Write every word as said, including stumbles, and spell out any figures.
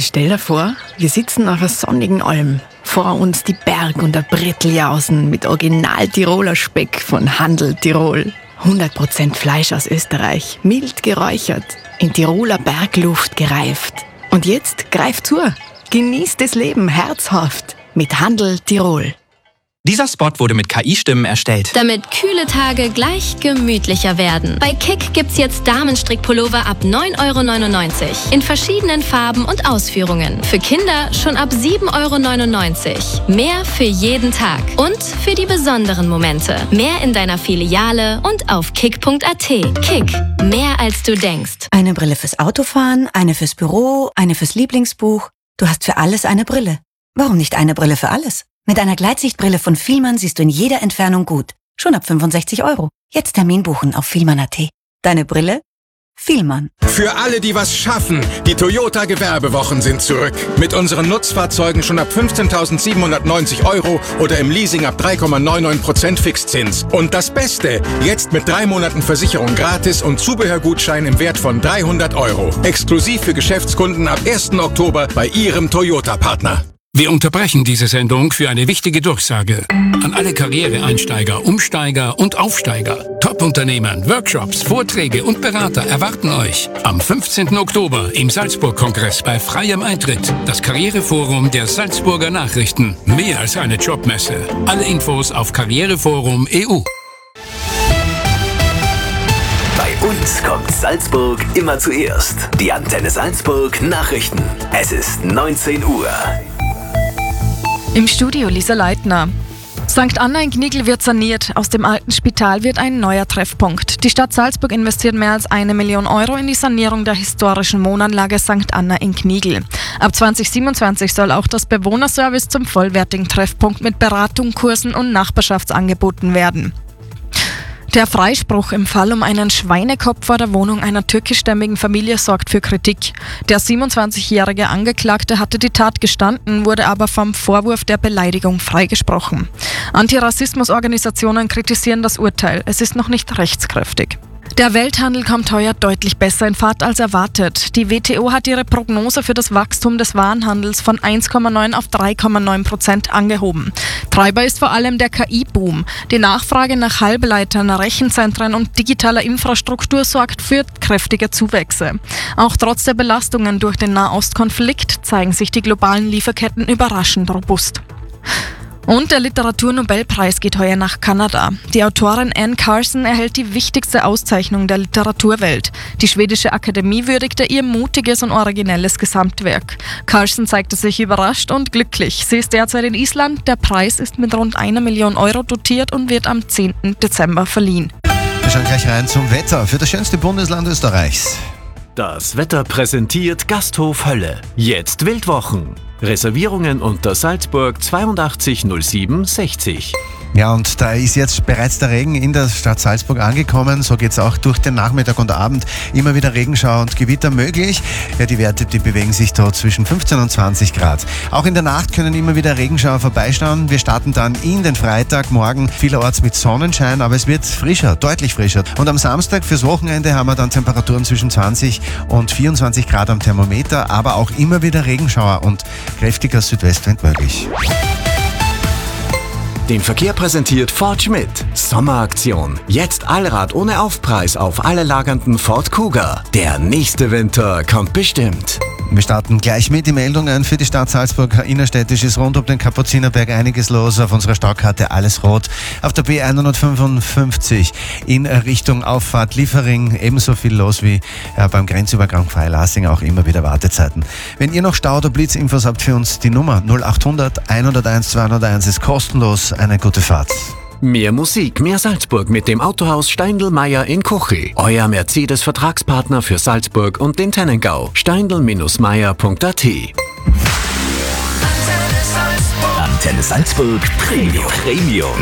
Stell dir vor, wir sitzen auf einer sonnigen Alm. Vor uns die Berg- und der Bretteljausen mit Original-Tiroler Speck von Handel Tirol. hundert Prozent Fleisch aus Österreich, mild geräuchert, in Tiroler Bergluft gereift. Und jetzt greif zu, genießt das Leben herzhaft mit Handel Tirol. Dieser Spot wurde mit K I-Stimmen erstellt. Damit kühle Tage gleich gemütlicher werden. Bei Kick gibt's jetzt Damenstrickpullover ab neun Euro neunundneunzig. In verschiedenen Farben und Ausführungen. Für Kinder schon ab sieben Euro neunundneunzig. Mehr für jeden Tag. Und für die besonderen Momente. Mehr in deiner Filiale und auf kick punkt a t. Kick. Mehr als du denkst. Eine Brille fürs Autofahren, eine fürs Büro, eine fürs Lieblingsbuch. Du hast für alles eine Brille. Warum nicht eine Brille für alles? Mit einer Gleitsichtbrille von Fielmann siehst du in jeder Entfernung gut. Schon ab fünfundsechzig Euro. Jetzt Termin buchen auf fielmann punkt a t. Deine Brille? Fielmann. Für alle, die was schaffen, die Toyota Gewerbewochen sind zurück. Mit unseren Nutzfahrzeugen schon ab fünfzehntausendsiebenhundertneunzig Euro oder im Leasing ab drei Komma neunundneunzig Prozent Fixzins. Und das Beste, jetzt mit drei Monaten Versicherung gratis und Zubehörgutschein im Wert von dreihundert Euro. Exklusiv für Geschäftskunden ab ersten Oktober bei Ihrem Toyota-Partner. Wir unterbrechen diese Sendung für eine wichtige Durchsage. An alle Karriereeinsteiger, Umsteiger und Aufsteiger. Top-Unternehmen, Workshops, Vorträge und Berater erwarten euch am fünfzehnten Oktober im Salzburg-Kongress bei freiem Eintritt. Das Karriereforum der Salzburger Nachrichten. Mehr als eine Jobmesse. Alle Infos auf karriereforum punkt e u. Bei uns kommt Salzburg immer zuerst. Die Antenne Salzburg Nachrichten. Es ist neunzehn Uhr. Im Studio Lisa Leitner. Sankt Anna in Gnigl wird saniert. Aus dem alten Spital wird ein neuer Treffpunkt. Die Stadt Salzburg investiert mehr als eine Million Euro in die Sanierung der historischen Wohnanlage Sankt Anna in Gnigl. Ab zweitausendsiebenundzwanzig soll auch das Bewohnerservice zum vollwertigen Treffpunkt mit Beratung, Kursen und Nachbarschaftsangeboten werden. Der Freispruch im Fall um einen Schweinekopf vor der Wohnung einer türkischstämmigen Familie sorgt für Kritik. Der siebenundzwanzigjährige Angeklagte hatte die Tat gestanden, wurde aber vom Vorwurf der Beleidigung freigesprochen. Antirassismusorganisationen kritisieren das Urteil. Es ist noch nicht rechtskräftig. Der Welthandel kommt heuer deutlich besser in Fahrt als erwartet. Die W T O hat ihre Prognose für das Wachstum des Warenhandels von eins Komma neun auf drei Komma neun Prozent angehoben. Treiber ist vor allem der K I-Boom. Die Nachfrage nach Halbleitern, Rechenzentren und digitaler Infrastruktur sorgt für kräftige Zuwächse. Auch trotz der Belastungen durch den Nahostkonflikt zeigen sich die globalen Lieferketten überraschend robust. Und der Literaturnobelpreis geht heuer nach Kanada. Die Autorin Anne Carson erhält die wichtigste Auszeichnung der Literaturwelt. Die schwedische Akademie würdigte ihr mutiges und originelles Gesamtwerk. Carson zeigte sich überrascht und glücklich. Sie ist derzeit in Island. Der Preis ist mit rund einer Million Euro dotiert und wird am zehnten Dezember verliehen. Wir schauen gleich rein zum Wetter für das schönste Bundesland Österreichs. Das Wetter präsentiert Gasthof Hölle. Jetzt Wildwochen. Reservierungen unter Salzburg zweiundachtzig null sieben sechzig. Ja, und da ist jetzt bereits der Regen in der Stadt Salzburg angekommen. So geht es auch durch den Nachmittag und Abend. Immer wieder Regenschauer und Gewitter möglich. Ja, die Werte, die bewegen sich dort zwischen fünfzehn und zwanzig Grad. Auch in der Nacht können immer wieder Regenschauer vorbeischauen. Wir starten dann in den Freitag, morgen vielerorts mit Sonnenschein, aber es wird frischer, deutlich frischer. Und am Samstag fürs Wochenende haben wir dann Temperaturen zwischen zwanzig und vierundzwanzig Grad am Thermometer, aber auch immer wieder Regenschauer und kräftiger Südwestwind möglich. Den Verkehr präsentiert Ford Schmidt. Sommeraktion. Jetzt Allrad ohne Aufpreis auf alle lagernden Ford Kuga. Der nächste Winter kommt bestimmt. Wir starten gleich mit die Meldungen für die Stadt Salzburg. Innerstädtisch ist rund um den Kapuzinerberg einiges los. Auf unserer Staukarte alles rot. Auf der B hundertfünfundfünfzig in Richtung Auffahrt Liefering ebenso viel los wie ja, beim Grenzübergang Freilassing, auch immer wieder Wartezeiten. Wenn ihr noch Stau- oder Blitzinfos habt für uns, die Nummer null achthundert hunderteins zweihunderteins ist kostenlos. Eine gute Fahrt. Mehr Musik, mehr Salzburg mit dem Autohaus Steindl-Meyer in Kochi. Euer Mercedes-Vertragspartner für Salzburg und den Tennengau. steindl Meyer punkt a t. Antenne Salzburg Premium. Premium.